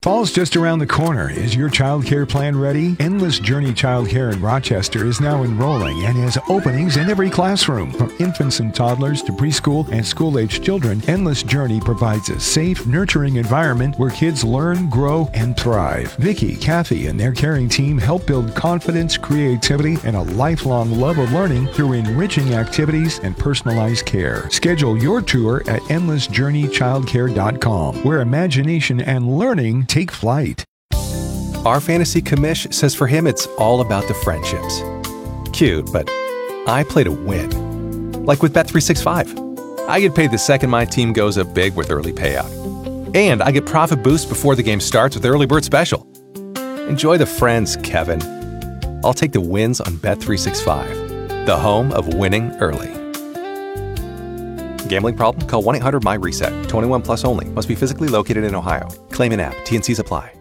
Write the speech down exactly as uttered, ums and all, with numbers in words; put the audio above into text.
Fall's just around the corner. Is your child care plan ready? Endless Journey Child Care in Rochester is now enrolling and has openings in every classroom. From infants and toddlers to preschool and school-aged children, Endless Journey provides a safe, nurturing environment where kids learn, grow, and thrive. Vicki, Kathy, and their caring team help build confidence, creativity, and a lifelong love of learning through enriching activities and personalized care. Schedule your tour at endless journey child care dot com, where imagination and learning take flight. Our fantasy commish says for him it's all about the friendships. Cute, but I play to win. Like with Bet three sixty-five. I get paid the second my team goes up big with early payout. And I get profit boost before the game starts with Early Bird Special. Enjoy the friends, Kevin. I'll take the wins on Bet three sixty-five, the home of winning early. Gambling problem? Call one eight hundred M Y RESET. twenty-one plus only. Must be physically located in Ohio. Claim in app. T N Cs apply.